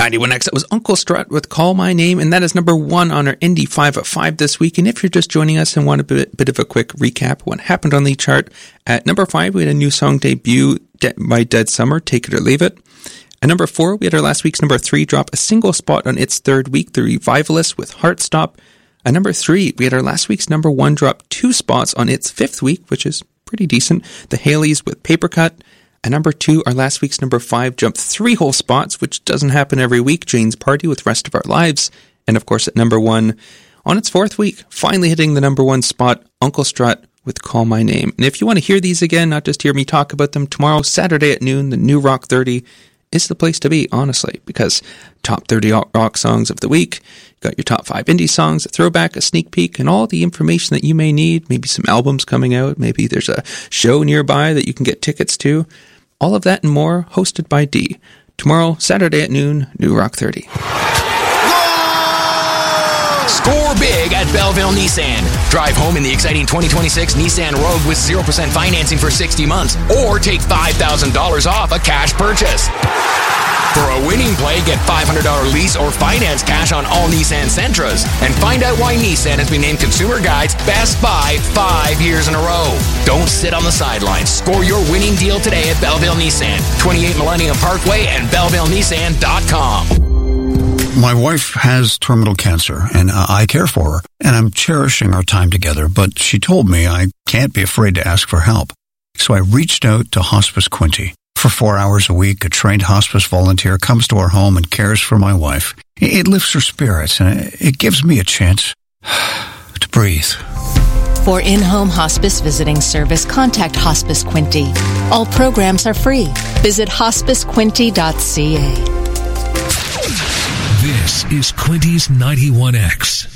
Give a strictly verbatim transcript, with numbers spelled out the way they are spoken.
ninety-one X, that was Uncle Strut with Call My Name, and that is number one on our Indie five at five this week. And if you're just joining us and want a bit, bit of a quick recap of what happened on the chart, at number five, we had a new song debut by Dead Summer, Take It or Leave It. At number four, we had our last week's number three drop a single spot on its third week, The Revivalists with Heartstop. At number three, we had our last week's number one drop two spots on its fifth week, which is pretty decent, The Haleys with Paper Cut. At number two, our last week's number five jumped three whole spots, which doesn't happen every week, Jane's Party with Rest of Our Lives. And of course, at number one, on its fourth week, finally hitting the number one spot, Uncle Strut with Call My Name. And if you want to hear these again, not just hear me talk about them, tomorrow, Saturday at noon, the New Rock thirty is the place to be, honestly, because top thirty rock songs of the week, you got your top five indie songs, a throwback, a sneak peek, and all the information that you may need, maybe some albums coming out, maybe there's a show nearby that you can get tickets to. All of that and more, hosted by D. Tomorrow, Saturday at noon, New Rock thirty. Score big at Belleville Nissan. Drive home in the exciting twenty twenty-six Nissan Rogue with zero percent financing for sixty months, or take five thousand dollars off a cash purchase. For a winning play, get five hundred dollars lease or finance cash on all Nissan Sentras. And find out why Nissan has been named Consumer Guide's Best Buy five years in a row. Don't sit on the sidelines. Score your winning deal today at Belleville Nissan, twenty-eight Millennium Parkway and Belleville Nissan dot com. My wife has terminal cancer, and I care for her, and I'm cherishing our time together, but she told me I can't be afraid to ask for help. So I reached out to Hospice Quinte. For four hours a week, a trained hospice volunteer comes to our home and cares for my wife. It lifts her spirits, and it gives me a chance to breathe. For in-home hospice visiting service, contact Hospice Quinte. All programs are free. Visit hospice quinte dot c a. This is Quinty's ninety-one X.